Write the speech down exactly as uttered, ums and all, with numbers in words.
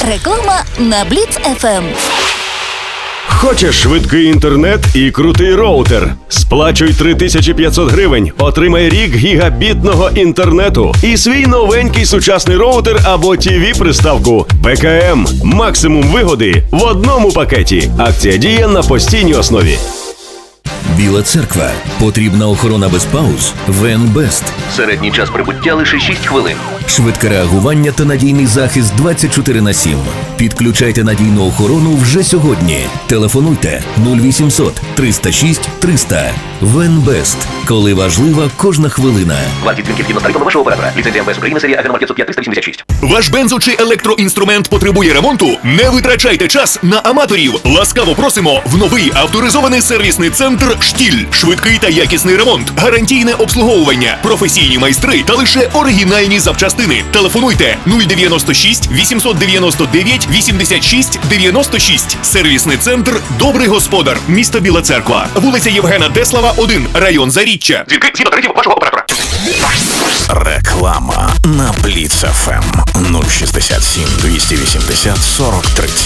Реклама на Бліц еф ем. Хочеш швидкий інтернет і крутий роутер? Сплачуй три тисячі п'ятсот гривень, отримай рік гігабітного інтернету і свій новенький сучасний роутер або ті ві-приставку. пе ка ем. Максимум вигоди в одному пакеті. Акція діє на постійній основі. Біла церква. Потрібна охорона без пауз? ВНБест. Середній час прибуття лише шість хвилин. Швидке реагування та надійний захист двадцять чотири на сім. Підключайте надійну охорону вже сьогодні. Телефонуйте нуль вісімсот триста шість триста. ВНБест. Коли важлива кожна хвилина. Вартість дзвінків згідно з тарифами вашого оператора. Ліцензія ем ве ес України, серія Агеномар п'ятсот п'ять триста вісімдесят шість. Ваш бензо чи електроінструмент потребує ремонту? Не витрачайте час на аматорів. Ласкаво просимо в новий авторизований сервісний центр «Штіль». Швидкий та якісний ремонт, гарантійне обслуговування, професійні майстри та лише оригінальні запчастини. Телефонуйте нуль дев'яносто шість вісімсот дев'яносто дев'ять вісімдесят шість дев'яносто шість. Сервісний центр «Добрий господар». Місто Біла Церква. Вулиця Євгена Теслава, один. Район Заріччя. Дзвінки згідно тарифів вашого оператора. Реклама на Бліц еф ем нуль шістдесят сім двісті вісімдесят сорок тридцять.